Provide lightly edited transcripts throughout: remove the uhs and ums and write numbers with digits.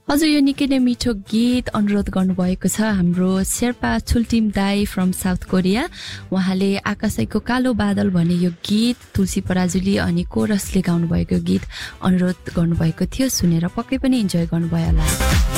हजुर यो निकै नै मिठो गीत अनुरोध गर्नुभएको छ हाम्रो शेर्पा छुल्टिम दाई फ्रम साउथ कोरिया। उहाँले आकाशैको कालो बादल भन्ने यो गीत तुलसी पराजुली अनि कोरसले गाउनुभएको गीत अनुरोध गर्नुभएको थियो। सुनेर पक्कै पनि इन्जोय गर्नुभयो होला।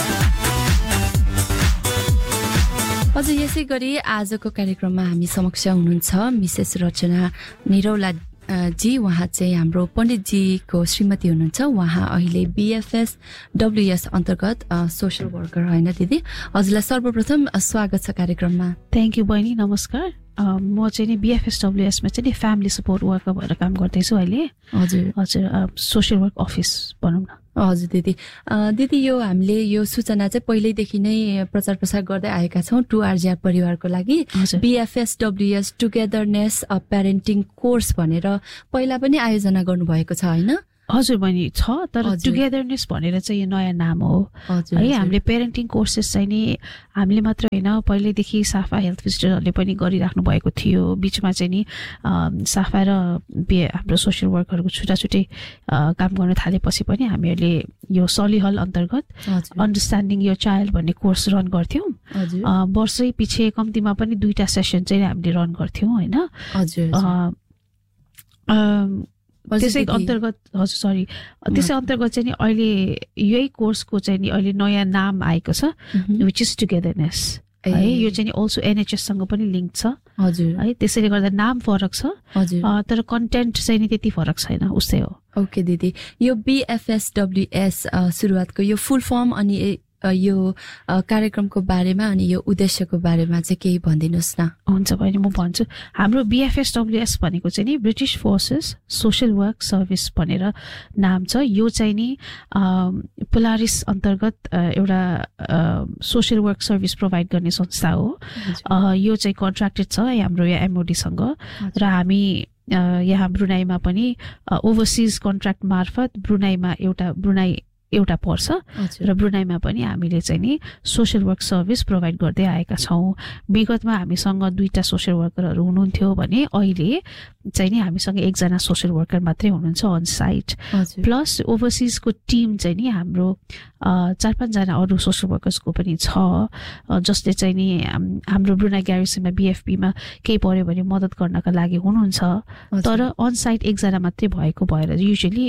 हजुर यसै गरी आजको कार्यक्रममा हामी समक्ष हुनुहुन्छ मिसेस रचना निरौला जी। उहाँ चाहिँ हाम्रो पण्डितजीको श्रीमती हुनुहुन्छ। उहाँ अहिले BFSWS अन्तर्गत सोशल वर्कर होइन दिदी? हजुरलाई सर्वप्रथम स्वागत छ कार्यक्रममा। थ्याङ्क यू बहिनी, नमस्कार। म चाहिँ नि BFSWS मा चाहिँ नि फ्यामिली सपोर्ट वर्कर भएर काम गर्दैछु अहिले। हजुर हजुर सोशल वर्क अफिस भनौँ न। हजुर दिदी। दिदी यो हामीले यो सूचना चाहिँ पहिल्यैदेखि नै प्रचार प्रसार गर्दै आएका छौँ 2RGR परिवारको लागि। BFSWS टुगेदरनेस प्यारेन्टिङ कोर्स भनेर पहिला पनि आयोजना गर्नुभएको छ होइन? हजुर बहिनी छ, तर टुगेदरनेस भनेर चाहिँ यो नयाँ नाम हो है। हामीले पेरेन्टिङ कोर्सेस चाहिँ नि हामीले मात्र होइन, पहिल्यैदेखि साफा हेल्थ भिजिटरहरूले पनि गरिराख्नु भएको थियो। बिचमा चाहिँ नि साफा र हाम्रो सोसियल वर्करहरूको छुट्टा छुट्टै काम गर्न थालेपछि पनि हामीहरूले यो सलिहल अन्तर्गत अन्डरस्ट्यान्डिङ यो चाइल्ड भन्ने कोर्स रन गर्थ्यौँ। वर्षै पछि कम्तीमा पनि 2टा सेसन चाहिँ हामीले रन गर्थ्यौँ होइन। त्यसै अन्तर्गत त्यसै अन्तर्गत चाहिँ नि अहिले यही कोर्सको चाहिँ नि अहिले नयाँ नाम आएको छ, विच इज टुगेदरनेस है। यो चाहिँ नि अल्सो NHS सँग पनि लिङ्क छ है। त्यसैले गर्दा नाम फरक छ तर कन्टेन्ट चाहिँ नि त्यति फरक छैन, उस्तै हो। ओके दिदी, यो BFSWS सुरुवातको यो फुल फर्म अनि यो कार्यक्रमको बारेमा अनि यो उद्देश्यको बारेमा चाहिँ केही भनिदिनुहोस् न। हुन्छ बहिनी, म भन्छु। हाम्रो BFSWS भनेको चाहिँ नि British forces social work service भनेर नाम छ। यो चाहिँ नि पोलारिस अन्तर्गत एउटा सोसियल वर्क सर्भिस प्रोभाइड गर्ने संस्था हो। यो चाहिँ कन्ट्र्याक्टेड छ हाम्रो यहाँ MOD सँग र हामी यहाँ ब्रुनाईमा पनि ओभरसिज कन्ट्र्याक्ट मार्फत ब्रुनाईमा एउटा पर्छ र ब्रुनाईमा पनि हामीले चाहिँ नि सोसियल वर्क सर्भिस प्रोभाइड गर्दै आएका छौँ। विगतमा हामीसँग 2टा सोसियल वर्करहरू हुनुहुन्थ्यो भने अहिले चाहिँ नि हामीसँग 1जना सोसियल वर्कर मात्रै हुनुहुन्छ अन साइट। प्लस ओभरसिजको टिम चाहिँ नि हाम्रो 4-5 जना अरू सोसियल वर्कर्सको पनि छ, जसले चाहिँ नि हाम्रो ब्रुनाई ग्यारिसनमा BFP मा केही पर्यो भने मद्दत गर्नका लागि हुनुहुन्छ। तर अन साइट 1जना मात्रै भएको भएर युजुअली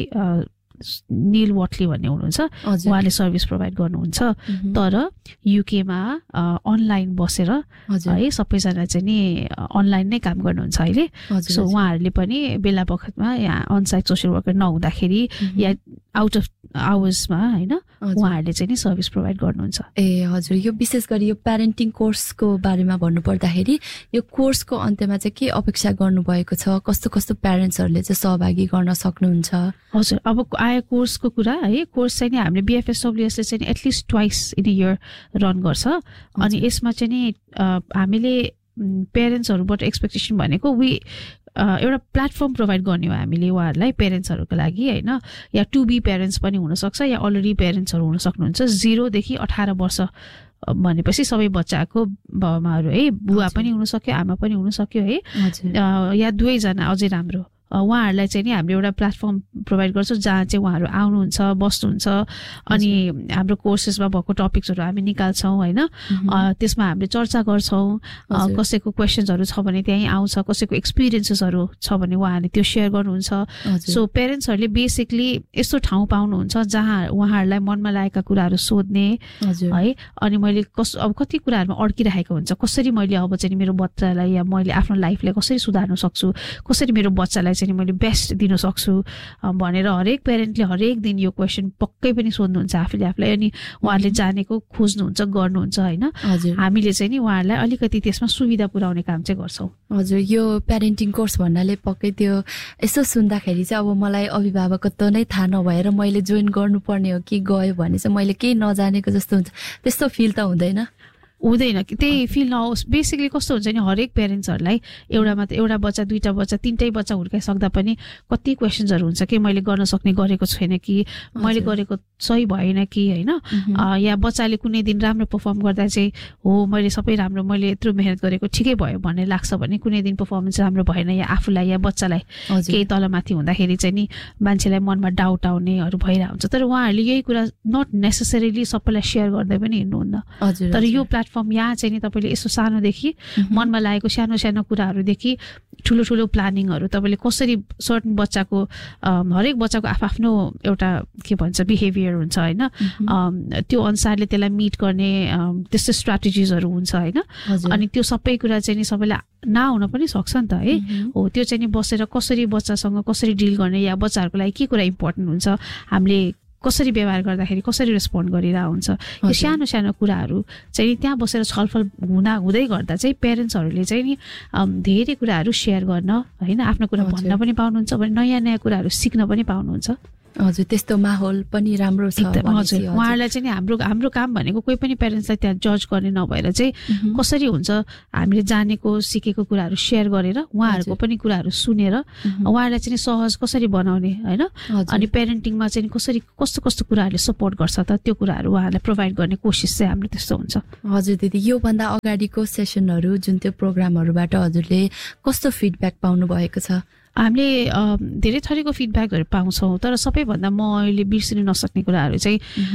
नील वाटली भन्ने हुनुहुन्छ, उहाँले सर्भिस प्रोभाइड गर्नुहुन्छ। तर UK मा अनलाइन बसेर है सबैजना चाहिँ नि अनलाइन नै काम गर्नुहुन्छ अहिले। सो उहाँहरूले पनि बेला बखतमा यहाँ अनसाइट सोसियल वर्कर नहुँदाखेरि या आउट अफ आवर्समा होइन उहाँहरूले चाहिँ नि सर्भिस प्रोभाइड गर्नुहुन्छ। ए हजुर, यो विशेष गरी यो प्यारेन्टिङ कोर्सको बारेमा भन्नुपर्दाखेरि यो कोर्सको अन्त्यमा चाहिँ के अपेक्षा गर्नुभएको छ? कस्तो कस्तो प्यारेन्ट्सहरूले चाहिँ सहभागी गर्न सक्नुहुन्छ? हजुर, अब आयो कोर्सको कुरा है। कोर्स चाहिँ नि हामीले BFSWSले चाहिँ at least twice in a year run गर्छ। अनि यसमा चाहिँ नि हामीले पेरेन्ट्सहरूबाट एक्सपेक्टेसन भनेको एउटा प्लेटफर्म प्रोभाइड गर्ने हो हामीले उहाँहरूलाई, पेरेन्ट्सहरूको लागि होइन। या टु बी पेरेन्ट्स पनि हुनसक्छ या अलरेडी पेरेन्ट्सहरू हुन सक्नुहुन्छ। 0 देखि 18 वर्ष भनेपछि सबै बच्चाको बाबामाहरू है, बुवा पनि हुनसक्यो आमा पनि हुनसक्यो है, या दुवैजना अझै राम्रो। उहाँहरूलाई चाहिँ नि हामीले एउटा प्लेटफर्म प्रोभाइड गर्छौँ जहाँ चाहिँ उहाँहरू आउनुहुन्छ, बस्नुहुन्छ अनि हाम्रो कोर्सेसमा भएको टपिक्सहरू हामी निकाल्छौँ होइन। त्यसमा हामीले चर्चा गर्छौँ। कसैको क्वेसन्सहरू छ भने त्यहीँ आउँछ, कसैको एक्सपिरियन्सेसहरू छ भने उहाँहरूले त्यो सेयर गर्नुहुन्छ। सो पेरेन्ट्सहरूले बेसिकली यस्तो ठाउँ पाउनुहुन्छ जहाँ उहाँहरूलाई मनमा लागेका कुराहरू सोध्ने है। अनि मैले अब कति कुराहरूमा अड्किरहेको हुन्छ, कसरी मैले अब चाहिँ मेरो बच्चालाई या मैले आफ्नो लाइफलाई कसरी सुधार्न सक्छु, कसरी मेरो बच्चालाई चाहिँ मैले बेस्ट दिन सक्छु भनेर हरेक पेरेन्टले हरेक दिन यो क्वेसन पक्कै पनि सोध्नुहुन्छ आफूले आफूलाई। अनि उहाँहरूले जानेको खोज्नुहुन्छ, गर्नुहुन्छ होइन। हामीले चाहिँ नि उहाँहरूलाई अलिकति त्यसमा सुविधा पुर्याउने काम चाहिँ गर्छौँ। हजुर, यो प्यारेन्टिङ कोर्स भन्नाले पक्कै त्यो यसो सुन्दाखेरि चाहिँ अब मलाई अभिभावकत्व नै थाहा नभएर मैले जोइन गर्नुपर्ने हो कि गयो भने चाहिँ मैले केही नजानेको जस्तो हुन्छ, त्यस्तो फिल त हुँदैन? हुँदैन कि त्यही फिल नहोस्। बेसिकली कस्तो हुन्छ नि हरेक पेरेन्ट्सहरूलाई एउटा बच्चा दुईटा बच्चा तीनटै बच्चा हुर्काइसक्दा पनि कति क्वेसन्सहरू हुन्छ कि मैले गर्न सक्ने गरेको छैन कि मैले गरेको सही भएन कि होइन, या बच्चाले कुनै दिन राम्रो पर्फर्म गर्दा चाहिँ हो मैले सबै राम्रो मैले यत्रो मेहनत गरेको ठिकै भयो भन्ने लाग्छ भने कुनै दिन पर्फर्मेन्स राम्रो भएन या आफूलाई या बच्चालाई केही तलमाथि हुँदाखेरि चाहिँ नि मान्छेलाई मनमा डाउट आउनेहरू भइरहेको हुन्छ। तर उहाँहरूले यही कुरा नट नेसेसरीली सबैलाई सेयर गर्दै पनि हिँड्नुहुन्न। तर यो प्लेटफर्म यहाँ चाहिँ नि तपाईँले यसो सानोदेखि मनमा लागेको सानो सानो कुराहरूदेखि ठुलो ठुलो प्लानिङहरू तपाईँले कसरी सर्टन बच्चाको हरेक बच्चाको आफ्नो एउटा के भन्छ बिहेभियर हुन्छ होइन, त्यो अनुसारले त्यसलाई मिट गर्ने त्यस्तो स्ट्राटेजिजहरू हुन्छ होइन। अनि त्यो सबै कुरा चाहिँ नि सबैलाई नहुन पनि सक्छ नि त है। हो त्यो चाहिँ नि बसेर कसरी बच्चासँग कसरी डिल गर्ने या बच्चाहरूको लागि के कुरा इम्पोर्टेन्ट हुन्छ, हामीले कसरी व्यवहार गर्दाखेरि कसरी रेस्पोन्ड गरिरहेको हुन्छ, यो सानो सानो कुराहरू चाहिँ त्यहाँ बसेर छलफल हुँदै गर्दा चाहिँ पेरेन्ट्सहरूले चाहिँ नि धेरै कुराहरू सेयर गर्न होइन, आफ्नो कुरा भन्न पनि पाउनुहुन्छ भने नयाँ नयाँ कुराहरू सिक्न पनि पाउनुहुन्छ। हजुर त्यस्तो माहौल पनि राम्रो छ। हजुर उहाँहरूलाई चाहिँ नि हाम्रो काम भनेको कोही पनि पेरेन्ट्सलाई त्यहाँ जज गर्ने नभएर चाहिँ कसरी हुन्छ हामीले जानेको सिकेको कुराहरू सेयर गरेर उहाँहरूको पनि कुराहरू सुनेर उहाँहरूलाई चाहिँ सहज कसरी बनाउने होइन, अनि पेरेन्टिङमा चाहिँ कसरी कस्तो कस्तो कुराहरूले सपोर्ट गर्छ त त्यो कुराहरू उहाँहरूलाई प्रोभाइड गर्ने कोसिस चाहिँ हाम्रो त्यस्तो हुन्छ। हजुर दिदी योभन्दा अगाडिको सेसनहरू जुन त्यो प्रोग्रामहरूबाट हजुरले कस्तो फिडब्याक पाउनु भएको छ? हामीले धेरै थरीको फिडब्याकहरू पाउँछौँ, तर सबैभन्दा म अहिले बिर्सिनु नसक्ने कुराहरू चाहिँ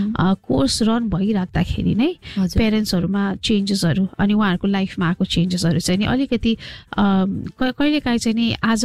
कोर्स रन भइराख्दाखेरि नै पेरेन्ट्सहरूमा चेन्जेसहरू अनि उहाँहरूको लाइफमा आएको चेन्जेसहरू चाहिँ नि अलिकति कहिलेकाहीँ चाहिँ नि आज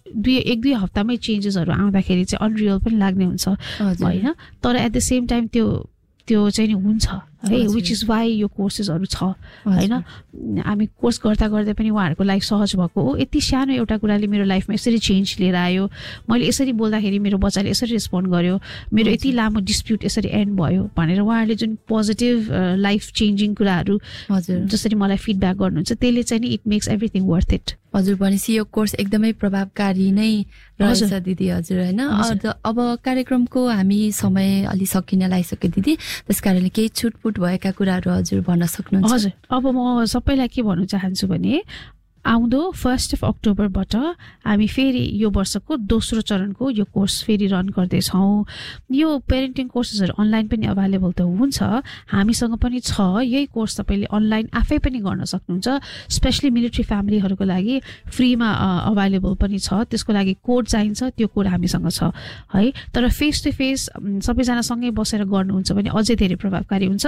एक दुई हप्तामै चेन्जेसहरू आउँदाखेरि चाहिँ अनरियल पनि लाग्ने हुन्छ होइन, तर एट द सेम टाइम त्यो चाहिँ नि हुन्छ है, विच इज वाइ यो कोर्सेसहरू छ होइन। हामी कोर्स गर्दा गर्दै पनि उहाँहरूको लाइफ सहज भएको हो, यति सानो एउटा कुराले मेरो लाइफमा यसरी चेन्ज लिएर आयो, मैले यसरी बोल्दाखेरि मेरो बच्चाले यसरी रेस्पोन्ड गर्यो, मेरो यति लामो डिस्प्युट यसरी एन्ड भयो भनेर उहाँहरूले जुन पोजिटिभ लाइफ चेन्जिङ कुराहरू जसरी मलाई फिडब्याक गर्नुहुन्छ त्यसले चाहिँ नि it makes everything worth it. हजुर भनेपछि यो कोर्स एकदमै प्रभावकारी नै रहेछ दिदी। हजुर होइन अब कार्यक्रमको हामी समय अलि सकिन लागिसक्यो दिदी, त्यस कारणले केही छुटपुट भएका कुराहरू हजुर भन्न सक्नुहुन्छ? हजुर अब म सबैलाई के भन्न चाहन्छु भने आउँदो 1 अक्टोबरबाट हामी फेरि यो वर्षको दोस्रो चरणको यो कोर्स फेरि रन गर्दैछौँ। यो पेरेन्टिङ कोर्सेसहरू अनलाइन पनि अभाइलेबल त हुन्छ, हामीसँग पनि छ यही कोर्स तपाईँले अनलाइन आफै पनि गर्न सक्नुहुन्छ, स्पेसली मिलिट्री फ्यामिलीहरूको लागि फ्रीमा अभाइलेबल पनि छ। त्यसको लागि कोड चाहिन्छ, त्यो कोड हामीसँग छ है, तर फेस टु फेस सबैजना सँगै बसेर गर्नुहुन्छ भने अझै धेरै प्रभावकारी हुन्छ।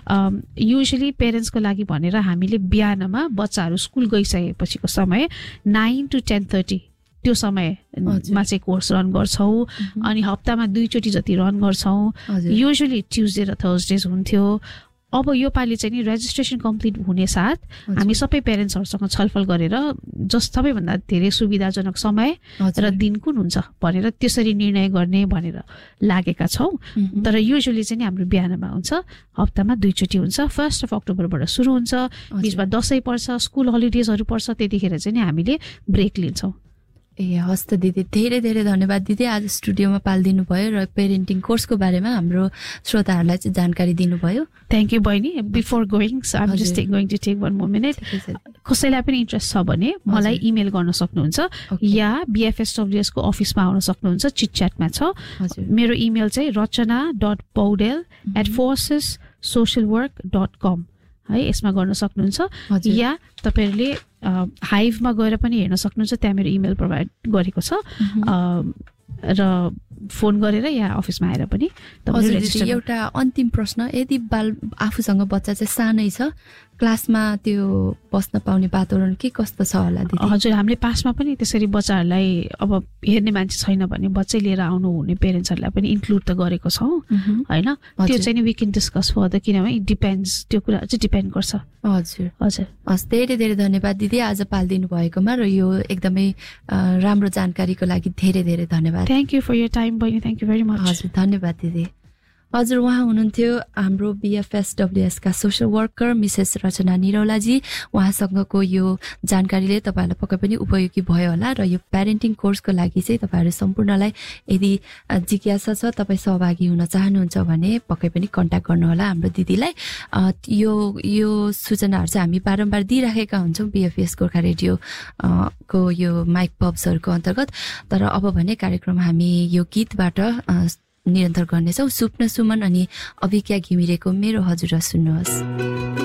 युजली पेरेन्ट्सको लागि भनेर हामीले बिहानमा बच्चाहरू स्कुल गइसकेपछि को समय 9 to 10:30 त्यो समयमा चाहिँ कोर्स रन गर्छौँ अनि हप्तामा 2 चोटि जति रन गर्छौँ। युजली ट्युजडे र थर्सडेज हुन्थ्यो। अब यो पालि चाहिँ नि रेजिस्ट्रेसन कम्प्लिट हुने साथ हामी सबै पेरेन्ट्सहरूसँग छलफल गरेर सबैभन्दा धेरै सुविधाजनक समय र दिन कुन हुन्छ भनेर त्यसरी निर्णय गर्ने भनेर लागेका छौँ। तर युजली चाहिँ नि हाम्रो बिहानमा हुन्छ, हप्तामा 2 चोटि हुन्छ। 1 अक्टोबरबाट सुरु हुन्छ, बिचमा दसैँ पर्छ, स्कुल हलिडेजहरू पर्छ, त्यतिखेर चाहिँ नि हामीले ब्रेक लिन्छौँ। ए हस् त दिदी, धेरै धेरै धन्यवाद दिदी आज स्टुडियोमा पालिदिनु भयो र पेरेन्टिङ कोर्सको बारेमा हाम्रो श्रोताहरूलाई चाहिँ जानकारी दिनुभयो। थ्याङ्क यू बहिनी। Before going so I'm just going to take 1 more minute। कसैलाई पनि इन्ट्रेस्ट छ भने मलाई इमेल गर्न सक्नुहुन्छ या BFSWS को अफिसमा आउन सक्नुहुन्छ, चिटच्याटमा छ। मेरो इमेल चाहिँ rachana.paudel@forcessocialwork.com है, यसमा गर्न सक्नुहुन्छ या तपाईँहरूले हाइभमा गएर पनि हेर्न सक्नुहुन्छ, त्यहाँ मेरो इमेल प्रोभाइड गरेको छ र फोन गरेर या अफिसमा आएर पनि। एउटा अन्तिम प्रश्न, यदि आफूसँग बच्चा चाहिँ सानै छ, क्लासमा त्यो बस्न पाउने वातावरण के कस्तो छ होला दिदी? हजुर हामीले पासमा पनि त्यसरी बच्चाहरूलाई अब हेर्ने मान्छे छैन भने बच्चै लिएर आउनु हुने पेरेन्ट्सहरूलाई पनि इन्क्लुड त गरेको छौँ होइन। त्यो चाहिँ नि वी क्यान डिस्कस फर्दर, किनभने इट डिपेन्ड्स, त्यो कुरा चाहिँ डिपेन्ड गर्छ। हजुर हजुर हस्, धेरै धेरै धन्यवाद दिदी आज पालिदिनु भएकोमा र यो एकदमै राम्रो जानकारीको लागि धेरै धेरै धन्यवाद। Thank you for your time बहिनी, थ्याङ्क यू भेरी मच। हजुर धन्यवाद दिदी। हजुर, उहाँ हुनुहुन्थ्यो हाम्रो BFSWS का सोशल वर्कर मिसेस रचना निरौलाजी। उहाँसँगको यो जानकारीले तपाईँहरूलाई पक्कै पनि उपयोगी भयो होला र यो प्यारेन्टिङ कोर्सको लागि चाहिँ तपाईँहरू सम्पूर्णलाई यदि जिज्ञासा छ, तपाईँ सहभागी हुन चाहनुहुन्छ भने पक्कै पनि कन्ट्याक्ट गर्नुहोला हाम्रो दिदीलाई। यो सूचनाहरू चाहिँ हामी बारम्बार दिइराखेका हुन्छौँ BFS गोर्खा रेडियो को यो माइक पब्सहरूको अन्तर्गत। तर अब भने कार्यक्रम हामी यो गीतबाट निरन्तर गर्नेछौँ। सुप्न सुमन अनि अभिज्ञा घिमिरेको मेरो हजुर सुन्नुहोस्।